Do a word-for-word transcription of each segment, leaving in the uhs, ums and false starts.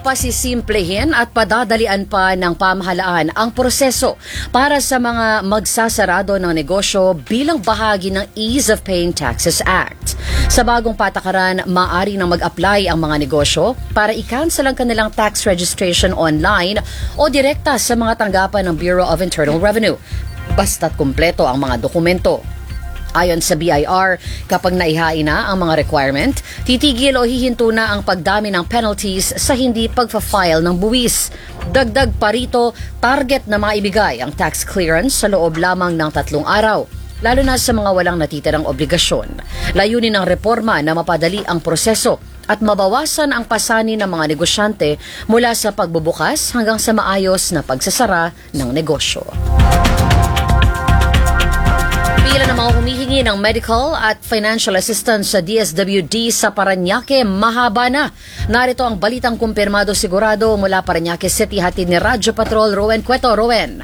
Papasisimplehin at padadalian pa ng pamahalaan ang proseso para sa mga magsasarado ng negosyo bilang bahagi ng Ease of Paying Taxes Act. Sa bagong patakaran, maaari nang mag-apply ang mga negosyo para i-cancel ang kanilang tax registration online o direkta sa mga tanggapan ng Bureau of Internal Revenue, basta't kumpleto ang mga dokumento. Ayon sa B I R, kapag naihain na ang mga requirement, titigil o hihinto na ang pagdami ng penalties sa hindi pagfa-file ng buwis. Dagdag pa rito, target na maibigay ang tax clearance sa loob lamang ng tatlong araw, lalo na sa mga walang natitirang obligasyon. Layunin ng reforma na mapadali ang proseso at mabawasan ang pasani ng mga negosyante mula sa pagbubukas hanggang sa maayos na pagsasara ng negosyo. Pila ng mga humihingi ng medical at financial assistance sa D S W D sa Parañaque mahaba na. Narito ang balitang kumpirmado sigurado mula Parañaque City, hatid ni Radyo Patrol Rowen Cueto. Rowen.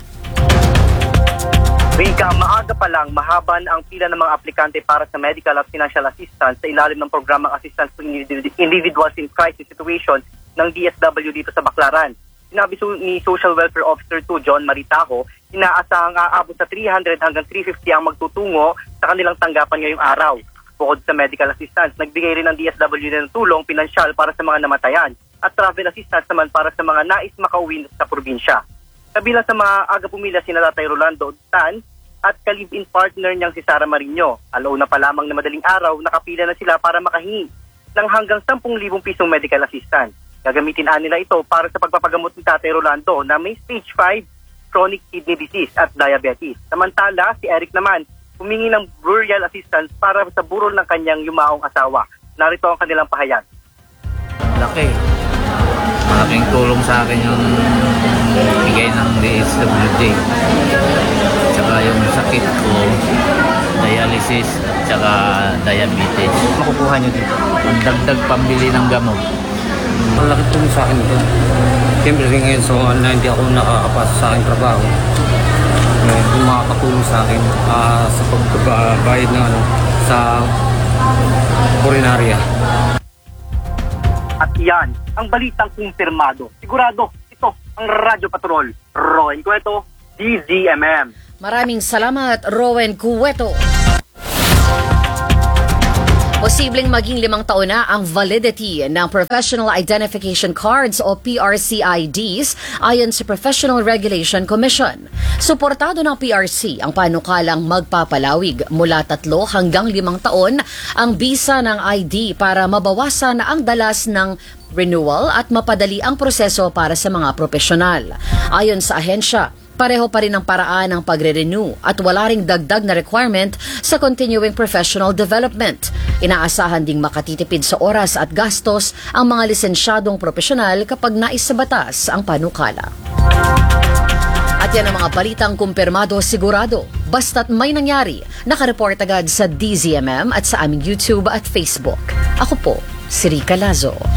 Rika, maaga pa lang mahaban ang pila ng mga aplikante para sa medical at financial assistance sa ilalim ng programang Assistance to Individuals in Crisis Situation ng D S W dito sa Baclaran. Sinabi ni Social Welfare Officer two John Maritajo, inaasahang aabot sa three hundred hanggang three fifty ang magtutungo sa kanilang tanggapan ngayong araw. Bukod sa medical assistance, nagbigay rin ang D S W ng tulong pinansyal para sa mga namatayan at travel assistance naman para sa mga nais makauwi sa probinsya. Kabilang sa mga aga pumila sina Tatay Rolando Tan at ka-live-in partner niyang si Sara Marino. Alauna pa lamang na madaling araw, nakapila na sila para makahingi ng hanggang ten thousand pisong medical assistance. Gagamitin nila ito para sa pagpapagamot ni Tatay Rolando na may stage five chronic kidney disease at diabetes. Samantala, si Eric naman humingi ng burial assistance para sa burol ng kanyang yumaong asawa. Narito ang kanilang pahayag. Laki. Malaking tulong sa akin yung bigay ng D S W D. Tsaka yung sakit ko, dialysis at tsaka diabetes. Makukuha nyo dito? Ang dagdag pambili ng gamot. Ang laki tulong sa akin ito. Siyempre rin ngayon so na hindi ako nakakapasa sa aking trabaho. Eh, yung makakatulong sa akin uh, sa pagbabayad ng ano, sa kurinarya. At yan, ang balitang kumpirmado. Sigurado, ito ang Radyo Patrol. Rowen Cueto, D Z M M. Maraming salamat, Rowen Cueto. Posibleng maging limang taon na ang validity ng Professional Identification Cards o P R C I Ds ayon sa Professional Regulation Commission. Suportado ng P R C ang panukalang magpapalawig mula tatlo hanggang limang taon ang bisa ng I D para mabawasan ang dalas ng renewal at mapadali ang proseso para sa mga profesional. Ayon sa ahensya, pareho pa rin ang paraan ng pagre-renew at wala ring dagdag na requirement sa continuing professional development. Inaasahan ding makatitipid sa oras at gastos ang mga lisensyadong profesional kapag nais sa batas ang panukala. At yan ang mga balitang kumpirmado sigurado. Basta't may nangyari, nakareport agad sa D Z M M at sa aming YouTube at Facebook. Ako po, si Rica Lazo.